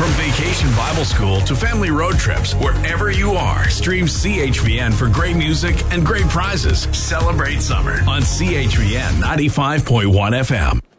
From Vacation Bible School to family road trips, wherever you are, stream CHVN for great music and great prizes. Celebrate summer on CHVN 95.1 FM.